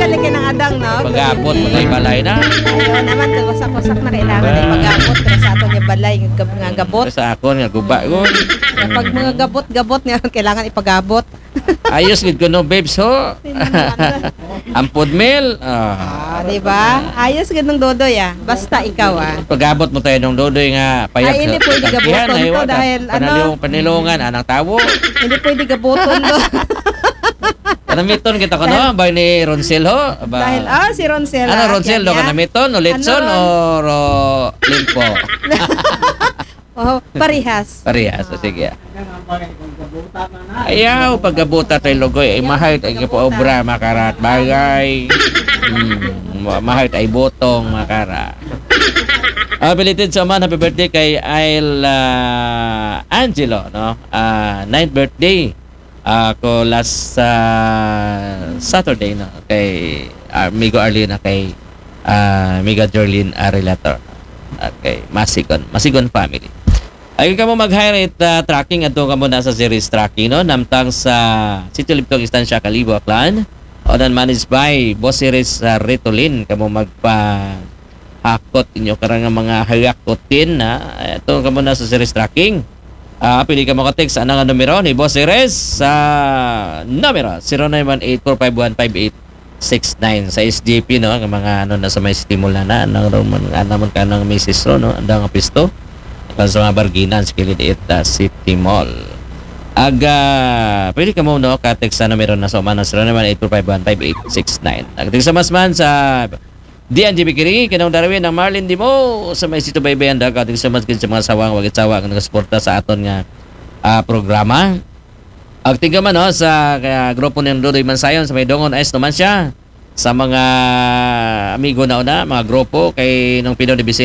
balik ng adang, no? Pag-abot, balay na. Ayun naman, wasak-wasak na kailangan ay pag-abot. Pero sa ato niya balay, nga gabot. Sa ako, nga guba ko. Kapag mga gabot niya, kailangan ipag-abot. Ayos gid ko no, babes ho. Ampod mil. Di ba? Ayos ganun Dodoy Basta ikaw Pag-abot mo tayo ng Dodoy nga payat. Ay, hindi pwede gaboton to dahil panilungan, anang tawo. Hindi pwede gaboton to. Kanamiton kita ko no, bay ni Ronsel ho. Dahil, si Ronsel. Ano Ronsel do kanamiton, o Litson o Limpo? Parihas. Parihas, sige. Ayaw, paggabuta tayo logoy, ay mahal tayo po obra, makarat bagay. Mahal tayo botong, makara. Belated sa man, happy birthday kay Angelo, no? 9th birthday. Ako last Saturday, no? Kay Amigo Arlene, kay Amiga Jorlene Relator. Okay, Masigon family. Ayun ka mo mag-highlight tracking ato ka mo na sa series tracking no namtang sa Sitio Libtong Istansya Kalibo Aklan o dan managed by Boss Series Ritolin ka mo magpa-hakot inyo karang mga hayakotin na ito ka mo na sa series tracking. Pili ka mo ka-text anang numero ni Boss Series sa numero 0918-451-5869 sa SJP no ang mga ano na sa may stimula na anong ka ng misis ro no andang pisto sa mga barginan sa kilid City Mall. Pwede ka mo no ka-text sa numero na sa umano 0918-451-5869. Nagtig sa masman sa DNGB Kiri kanang Darwin ng Marlin Dimo sa may Sito Baybayan daw katig sa maskin sa mga sawang wagit sawa ang nagasuporta sa aton nga programa. Tiga man no sa grupo ng Dodoy Mansayon sa may Dongon Ice naman siya sa mga amigo na una mga grupo kay nung Pino de